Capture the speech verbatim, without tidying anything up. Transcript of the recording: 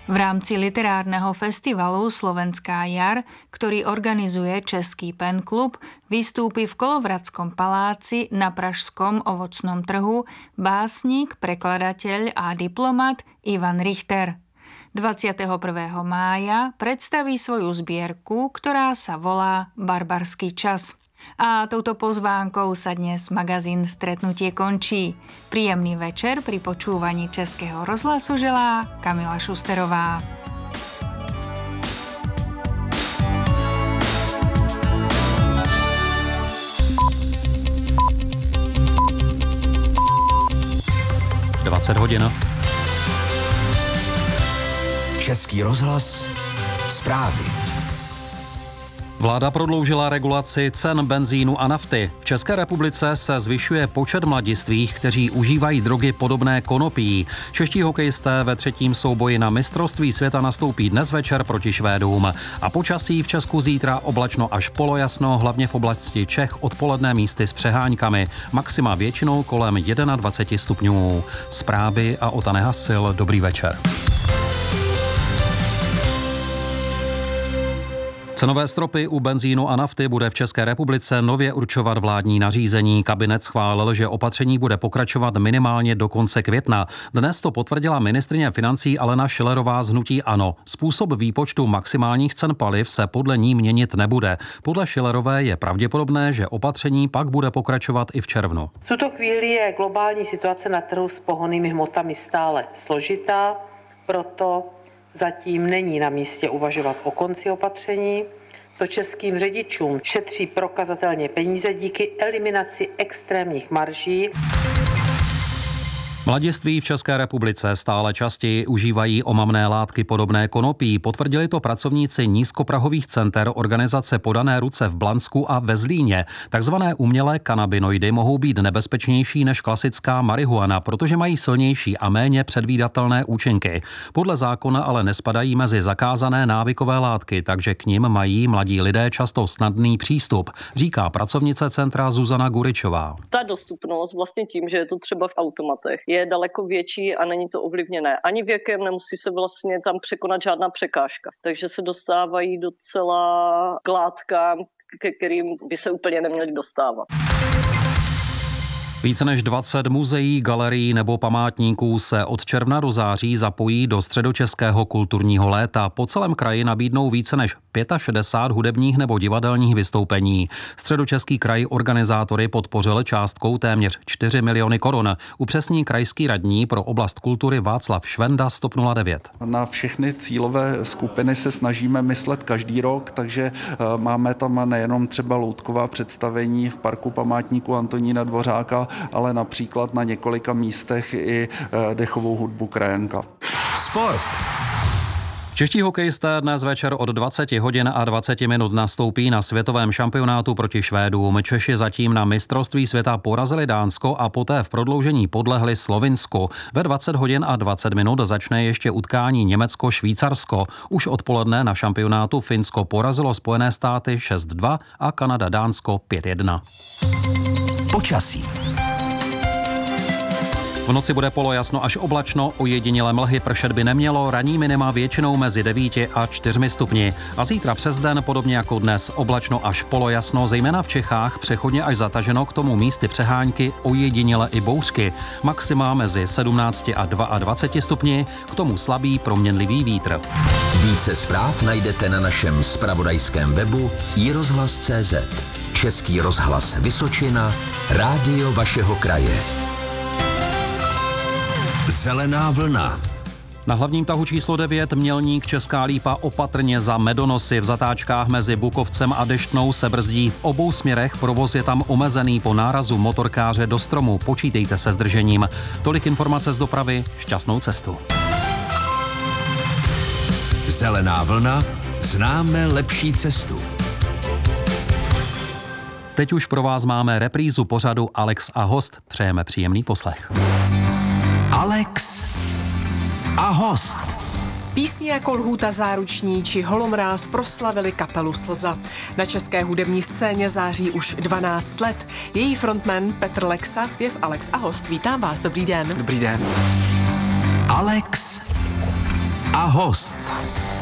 V rámci literárneho festivalu Slovenská jar, ktorý organizuje Český pen klub, vystúpi v Kolovradskom paláci na pražskom ovocnom trhu básnik, prekladateľ a diplomat Ivan Richter. dvadsiateho prvého mája predstaví svoju zbierku, ktorá sa volá Barbarský čas. A touto pozvánkou sa dnes magazín Stretnutie končí. Príjemný večer pri počúvaní Českého rozhlasu želá Kamila Šusterová. dvacet hodin. Český rozhlas, zprávy. Vláda prodloužila regulaci cen benzínu a nafty. V České republice se zvyšuje počet mladistvých, kteří užívají drogy podobné konopí. Čeští hokejisté ve třetím souboji na mistrovství světa nastoupí dnes večer proti Švédům. A počasí v Česku zítra oblačno až polojasno, hlavně v oblasti Čech odpoledne místy s přeháňkami. Maxima většinou kolem dvacet jedna stupňů. Zprávy a Ota Nehasil. Dobrý večer. Cenové stropy u benzínu a nafty bude v České republice nově určovat vládní nařízení. Kabinet schválil, že opatření bude pokračovat minimálně do konce května. Dnes to potvrdila ministryně financí Alena Schillerová z hnutí ANO. Způsob výpočtu maximálních cen paliv se podle ní měnit nebude. Podle Schillerové je pravděpodobné, že opatření pak bude pokračovat i v červnu. V tuto chvíli je globální situace na trhu s pohonnými hmotami stále složitá, proto zatím není na místě uvažovat o konci opatření. To českým řidičům šetří prokazatelně peníze díky eliminaci extrémních marží. Mladiství v České republice stále častěji užívají omamné látky podobné konopí. Potvrdili to pracovníci nízkoprahových center organizace Podané ruce v Blansku a ve Zlíně. Takzvané umělé kanabinoidy mohou být nebezpečnější než klasická marihuana, protože mají silnější a méně předvídatelné účinky. Podle zákona ale nespadají mezi zakázané návykové látky, takže k nim mají mladí lidé často snadný přístup, říká pracovnice centra Zuzana Guričová. Ta dostupnost vlastně tím, že je to třeba v automatech, je daleko větší a není to ovlivněné ani věkem, nemusí se vlastně tam překonat žádná překážka. Takže se dostávají docela k látkám, ke kterým by se úplně neměli dostávat. Více než dvacet muzeí, galerií nebo památníků se od června do září zapojí do středočeského kulturního léta. Po celém kraji nabídnou více než šedesát pět hudebních nebo divadelních vystoupení. Středočeský kraj organizátory podpořil částkou téměř čtyři miliony korun. Upřesní krajský radní pro oblast kultury Václav Švenda z TOP nula devět. Na všechny cílové skupiny se snažíme myslet každý rok, takže máme tam nejenom třeba loutková představení v parku památníku Antonína Dvořáka, ale například na několika místech i dechovou hudbu Krajenka. Sport. Čeští hokejisté dnes večer od dvacet hodin a dvacet minut nastoupí na světovém šampionátu proti Švédům. Češi zatím na mistrovství světa porazili Dánsko a poté v prodloužení podlehli Slovinsku. Ve dvacet hodin a dvacet minut začne ještě utkání Německo-Švýcarsko. Už odpoledne na šampionátu Finsko porazilo Spojené státy šest dva a Kanada Dánsko pět jedna. Počasí. V noci bude polojasno až oblačno, ojedinělé mlhy, pršet by nemělo, ranní minima většinou mezi devíti a čtyřmi stupni. A zítra přes den, podobně jako dnes, oblačno až polojasno, zejména v Čechách, přechodně až zataženo, k tomu místy přehánky, ojediněle i bouřky. Maxima mezi sedmnácti a dvaceti dvěma stupni, k tomu slabý proměnlivý vítr. Více zpráv najdete na našem zpravodajském webu i rozhlas tečka cé zet. Český rozhlas Vysočina, rádio vašeho kraje. Zelená vlna. Na hlavním tahu číslo devět Mělník Česká Lípa opatrně za Medonosy. V zatáčkách mezi Bukovcem a Deštnou se brzdí v obou směrech, provoz je tam omezený po nárazu motorkáře do stromu. Počítejte se zdržením. Tolik informace z dopravy, šťastnou cestu. Zelená vlna, známe lepší cestu. Teď už pro vás máme reprízu pořadu Alex a host. Přejeme příjemný poslech. Alex a host. Písně jako Lhůta záruční či Holomráz proslavili kapelu Slza. Na české hudební scéně září už dvanáct let. Její frontman Petr Lexa je v Alex a host. Vítám vás, dobrý den. Dobrý den. Alex a host.